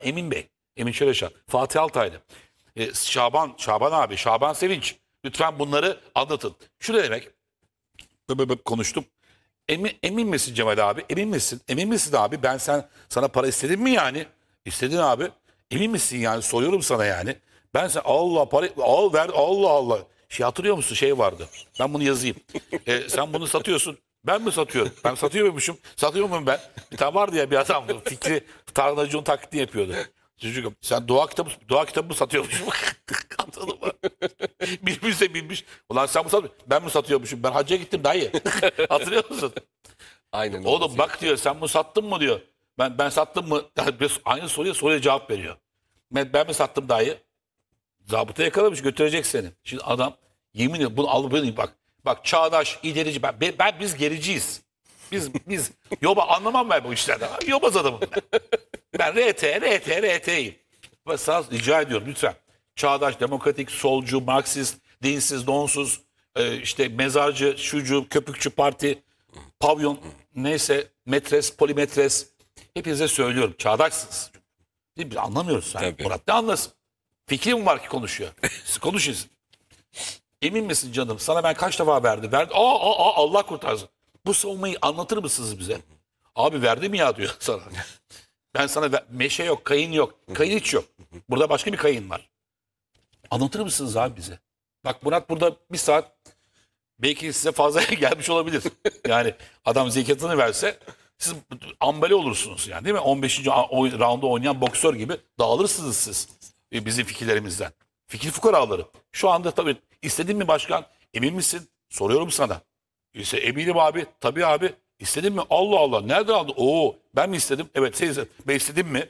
Emin Bey, Emin Çeleşan, Fatih Altaylı, Şaban abi, Şaban Sevinç. Lütfen bunları anlatın. Şu ne demek? Konuştum. Emin misin Cemal abi? Emin misin? Emin misin abi? Ben sana para istedim mi yani? İstedin abi. Emin misin yani? Soruyorum sana yani. Ben sen Allah para al ver Allah Allah. Hatırlıyor musun? Şey vardı. Ben bunu yazayım. Sen bunu satıyorsun. Ben mi satıyorum? Ben satıyormuşum. Satıyor muyum ben? Bir tane vardı ya bir adam. Fikri Tarlacı'nın taklidini yapıyordu. Çocuk sen dua kitabı mı satıyormuşum? Anladın mı? Birbirimize bilmiş. Ulan sen mi satıyorsun? Ben mi satıyormuşum? Ben hacca gittim dayı. Hatırlıyor musun? Aynen. Oğlum bak diyor sen bunu sattın mı diyor. Ben sattım mı? Aynı soruya cevap veriyor. Ben mi sattım dayı? Zabıta yakalamış götürecek seni. Şimdi adam yemin ediyorum bunu alıp böyle bak. Bak çağdaş, ilerici biz gericiyiz. Biz yoba anlamam ben bu işlerden. Yobaz adamım ben. Ben RT'yim. Ve sana rica ediyorum lütfen. Çağdaş, demokratik, solcu, Marksist, dinsiz, donsuz, işte mezarcı, şucu, köpükçü parti, pavyon, neyse metres, polimetres. Hepinize söylüyorum. Çağdaşsınız. Değil mi? Anlamıyoruz sen. Tabii. Murat ne anlasın? Fikrim var ki konuşuyor. Siz konuşun. Emin misin canım? Sana ben kaç defa verdim? Allah kurtarsın. Bu savunmayı anlatır mısınız bize? Abi verdim ya diyor sana. Ben sana meşe yok, kayın yok. Kayın hiç yok. Burada başka bir kayın var. Anlatır mısınız abi bize? Bak Murat burada bir saat belki size fazla gelmiş olabilir. Yani adam zekatını verse siz ambale olursunuz yani değil mi? 15. roundda oynayan boksör gibi dağılırsınız siz bizim fikirlerimizden. Fikir fukaraları. Şu anda tabii istedin mi başkan? Emin misin? Soruyorum sana. İşte eminim abi. Tabii abi. İstedin mi? Allah Allah. Nereden aldın? Oo ben mi istedim? Evet sen istedin. Ben istedim mi?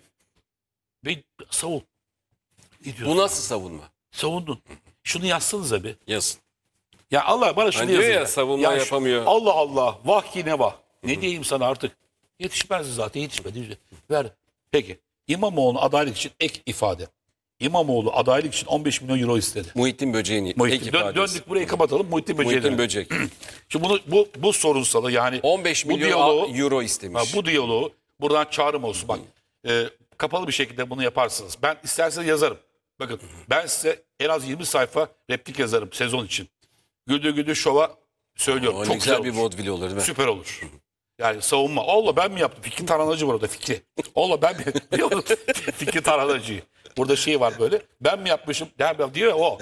Ve savun. Ne diyorsun? Bu nasıl savunma? Savundun. Şunu yazsanıza bir. Yazın. Ya Allah bana şunu Hani diyor yazın. ya, savunma yapamıyor. Allah Allah. Vah ki ne vah. Ne diyeyim sana artık? Yetişmez zaten yetişmedi. Ver. Peki. İmamoğlu adaylık için ek ifade. İmamoğlu adaylık için 15 milyon euro istedi. Muhittin Böceğin Muhittin. ek ifadesi. Döndük burayı kapatalım. Muhittin Böceğe Muhittin dönelim. Böcek. Şimdi bu sorunsalı yani 15 bu milyon diyaloğu, euro istemiş. bu diyaloğu buradan çağrım olsun. Bak kapalı bir şekilde bunu yaparsınız. Ben isterseniz yazarım. Bakın ben size en az 20 sayfa replik yazarım sezon için. Güldür Güldür Şov'a söylüyorum. O ne Çok güzel güzel bir olur. vaudeville olur değil mi? Süper olur. Yani savunma. Allah ben mi yaptım? Fikri Tarhanacı var orada Fikri. Allah ben mi? Biliyor musun? Fikri Tarhanacı. Burada şey var böyle. Ben mi yapmışım? Diyor ya o.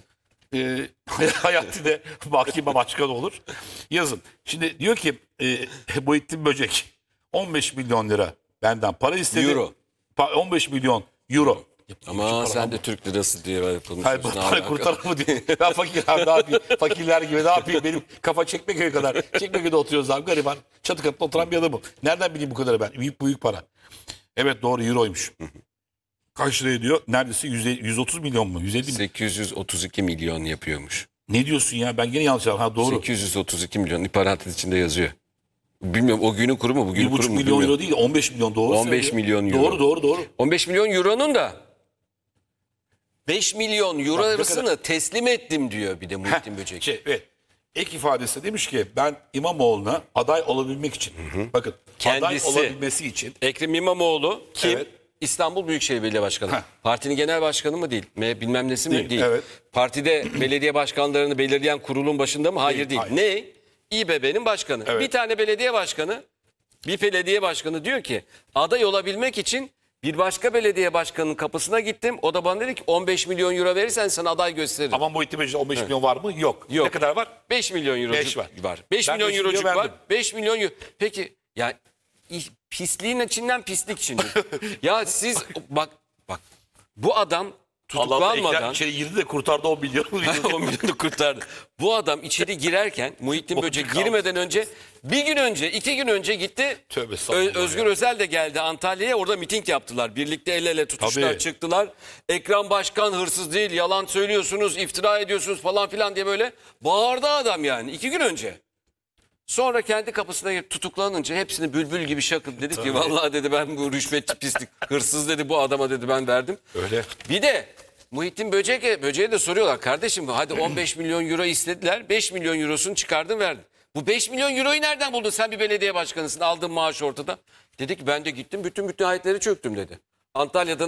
Hayati de mahkeme başkanı olur. Yazın. Şimdi diyor ki Muhittin Böcek 15 milyon lira benden para istedi. Euro. 15 milyon euro. Ama sen de Türk lirası diye Hayır bu konuşuyorsun. para kurtarır mı diye. Ben fakir abi ne yapayım? Fakirler gibi ne yapayım? Benim kafa Çekmeköy'e kadar. Çekmeköy'de oturuyoruz abi gariban. Çatı katında oturan bir adamım. Nereden bileyim bu kadarı ben? Büyük para. Evet doğru euroymuş. Kaç lira ediyor? Neredeyse 130 milyon mu? 150 mi? 832 milyon yapıyormuş. Ne diyorsun ya? Ben gene yanlış yaptım. Ha doğru. 832 milyon parantez içinde yazıyor. Bilmiyorum o günün kuru mu? Bugünün 1,5 kuru mu? milyon Bilmiyorum. euro değil 15 milyon doğru 15 söylüyor. milyon euro. Doğru. 15 milyon euronun da 5 milyon euro Bak, ne arasını teslim ettim diyor bir de Muhittin Böcek. Evet. Ek ifadesi demiş ki ben İmamoğlu'na aday olabilmek için. Bakın Kendisi. aday olabilmesi için. Ekrem İmamoğlu kim? Evet. İstanbul Büyükşehir Belediye Başkanı. Heh. Partinin genel başkanı mı değil? Bilmem nesi mi? Değil, Değil. evet. Partide belediye başkanlarını belirleyen kurulun başında mı? Hayır değil. hayır. Ne? İBB'nin başkanı. Evet. Bir tane belediye başkanı, bir belediye başkanı diyor ki aday olabilmek için bir başka belediye başkanının kapısına gittim. O da bana dedi ki 15 milyon euro verirsen sana aday gösteririm. Ama Muhittin Böcek'te 15 milyon var mı? Yok. Yok. Ne kadar var? 5 milyon euro 5 var. var. 5 Ben milyon 5 eurocuk milyon var. verdim. 5 milyon euro. Peki ya pisliğin içinden pislik şimdi. Ya siz bak bu adam tutuklanmadan İçeri girdi de kurtardı 10 milyon. 10 milyonu kurtardı. Bu adam içeri girerken Muhittin Böcek kaldı. girmeden önce bir gün önce 2 gün önce gitti. Tövbe estağfurullah Özgür ya. Özel de geldi Antalya'ya, orada miting yaptılar. Birlikte el ele tutuştular, Tabii. çıktılar. Ekrem Başkan hırsız değil, yalan söylüyorsunuz, iftira ediyorsunuz falan filan diye böyle bağırdı adam yani 2 gün önce. Sonra kendi kapısına girip tutuklanınca hepsini bülbül gibi şakıp dedi ki vallahi dedi ben bu rüşvetçi pislik hırsız dedi bu adama dedi ben verdim. Öyle. Bir de Muhittin Böcek'e de soruyorlar kardeşim hadi 15 milyon euro istediler 5 milyon eurosunu çıkardın verdin. Bu 5 milyon euroyu nereden buldun sen bir belediye başkanısın aldığın maaş ortada. Dedi ki ben de gittim bütün müteahhitleri çöktüm dedi. Antalya'da